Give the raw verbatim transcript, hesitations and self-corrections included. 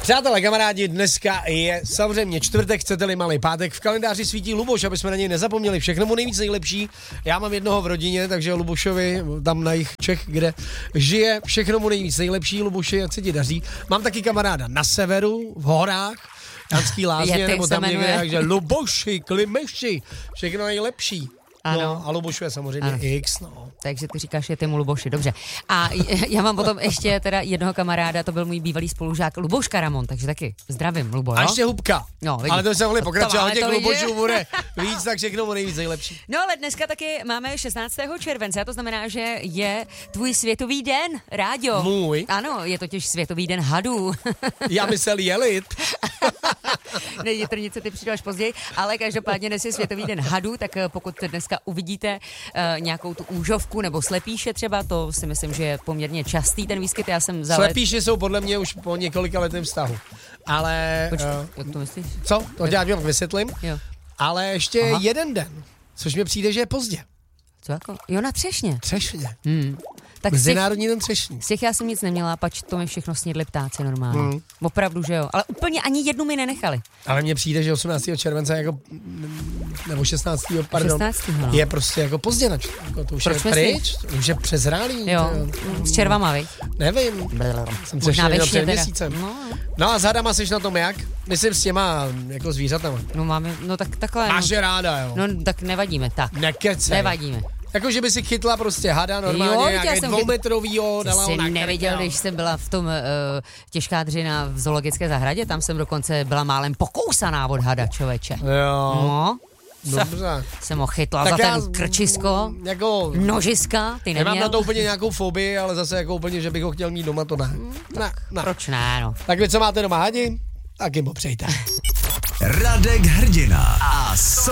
Přátelé, kamarádi, dneska je samozřejmě čtvrtek, chcete-li malý pátek, v kalendáři svítí Luboš, aby jsme na něj nezapomněli, všechno mu nejvíc nejlepší. Já mám jednoho v rodině, takže Lubošovi, tam na jich Čech, kde žije, všechno mu nejvíc nejlepší, Luboši, ať se ti daří. Mám taky kamaráda na severu, v horách, Janský Lázně, nebo tam někde, takže Luboši, Klimeši, všechno nejlepší. Ano. No, a Lubošu je samozřejmě ano. X, no. Takže ty říkáš, že ty mu Luboši, dobře. A já mám potom ještě teda jednoho kamaráda, to byl můj bývalý spolužák Luboš Karamon, takže taky zdravím, Lubo, jo? A ještě Hubka. No, ale to se mohli pokračovat, těch lidi. Lubošů bude víc, tak všechno mu nejvíc nejlepší. No ale dneska taky máme šestnáctého července, a to znamená, že je tvůj světový den, Ráďo. Můj? Ano, je totiž světový den hadů. Já myslel jelit. Ne, jitrnice ty přijdeš později, ale každopádně dnes je světový den hadů, tak pokud dneska uvidíte uh, nějakou tu úžovku nebo slepíše třeba, to si myslím, že je poměrně častý ten výskyt. Já jsem za Slepíše let... jsou podle mě už po několika letém vztahu. Ale... Počkej, uh, jak to myslíš? Co? To já vám vysvětlím. Jo. Ale ještě Aha. jeden den, což mi přijde, že je pozdě. Co jako? Jo, na třešně. Třešně. Hmm. Tak Mezinárodní den třešní. Z těch já jsem nic neměla, pač to mi všechno snědli ptáci normálně. Hmm. Opravdu, že jo. Ale úplně ani jednu mi nenechali. Ale mně přijde, že osmnáctého července jako, nebo šestnáctého pardon, šestnáctého No. je prostě jako pozdě na jako to už Proč je pryč, to už je přezrálý. Jo, to, s červama, viď? Nevím, Blablabla. jsem třešně jenom před měsícem. No. no a s hadama seš na tom jak? Myslím s těma jako zvířatama. No máme, no tak takhle. Máš no, je ráda, jo? No tak nevadíme, tak. Nekecej. Nevadíme. Jako, že by si chytla prostě hada normálně, nějaký dvoumetrovýho, dala ho na krk. Jsi neviděl, když jsem byla v tom uh, těžká dřina v zoologické zahradě, tam jsem dokonce byla málem pokousaná od hada, člověče. Jo. No. Dobře. Jsem ho chytla tak za já, ten krčisko, jako, nožiska, ty neměl. Nemám na to úplně nějakou fobii, ale zase jako úplně, že bych ho chtěl mít doma, to ne. Hmm, ne, ne. Proč ne, no. Tak vy, co máte doma hadi, tak jim popřejte. Radek Hrdina a